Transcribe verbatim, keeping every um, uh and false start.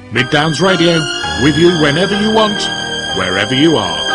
Mid Downs Radio, with you whenever you want, wherever you are.